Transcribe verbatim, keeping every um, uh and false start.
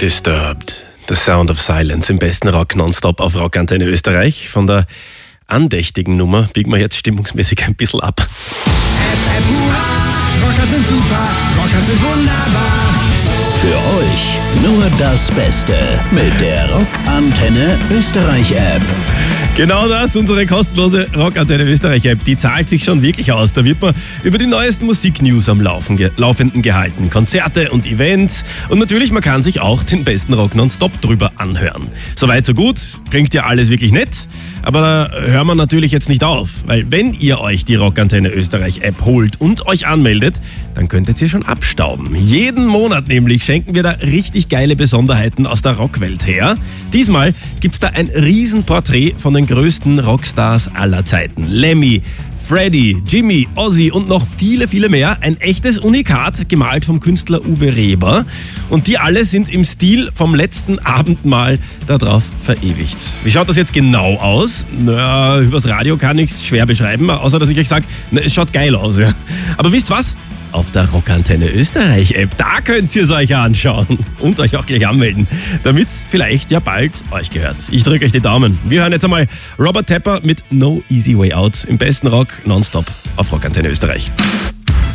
Disturbed. The Sound of Silence im besten Rock nonstop auf Rockantenne Österreich. Von der andächtigen Nummer biegen wir jetzt stimmungsmäßig ein bisschen ab. F F hurra, Rocker sind super, Rocker sind wunderbar. Für euch nur das Beste mit der Rockantenne Österreich App. Genau das, unsere kostenlose Rockantenne Österreich App, die zahlt sich schon wirklich aus. Da wird man über die neuesten Musiknews am Laufen, ge- Laufenden gehalten. Konzerte und Events. Und natürlich, man kann sich auch den besten Rock nonstop drüber anhören. Soweit, so gut. Klingt ja alles wirklich nett. Aber da hören wir natürlich jetzt nicht auf. Weil wenn ihr euch die Rockantenne Österreich App holt und euch anmeldet, dann könntet ihr schon abstauben. Jeden Monat nämlich schenken wir da richtig geile Besonderheiten aus der Rockwelt her. Diesmal gibt's da ein Riesenporträt von den größten Rockstars aller Zeiten. Lemmy, Freddie, Jimmy, Ozzy und noch viele, viele mehr. Ein echtes Unikat, gemalt vom Künstler Uwe Reber. Und die alle sind im Stil vom letzten Abendmahl da drauf verewigt. Wie schaut das jetzt genau aus? Na, übers Radio kann ich es schwer beschreiben, außer dass ich euch sage, es schaut geil aus. Ja. Aber wisst was? Auf der Rockantenne Österreich App, da könnt ihr es euch anschauen und euch auch gleich anmelden, damit es vielleicht ja bald euch gehört. Ich drücke euch die Daumen. Wir hören jetzt einmal Robert Tepper mit No Easy Way Out im besten Rock nonstop auf Rockantenne Österreich.